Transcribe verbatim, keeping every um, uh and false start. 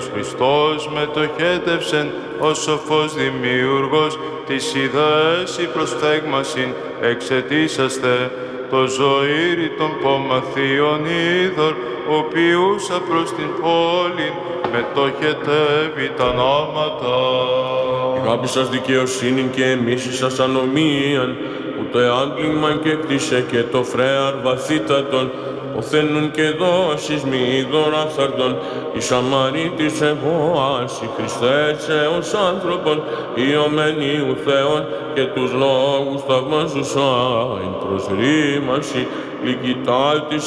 Ιησούς Χριστός μετοχέτευσεν ως σοφός δημιούργος της ιδέας η προσφθέγμασιν εξαιτήσαστε το ζωήρι των πομαθίων είδωρ, οποίουσα προς την πόλην μετοχετεύει τα νόματα. Αγάπη σας δικαιοσύνην και εμείς σας ανομίαν, ούτε άγκλημαν και κτήσε και το φρέαρ βαθύτατον, οθένουν και δώσεις μη δωράθαρτον, η Σαμαρίτης εγώας, η Χριστές έως άνθρωπον, ιωμένιου Θεόν και τους λόγους θαυμάζουσα, εν προσρήμανση, λυκητά της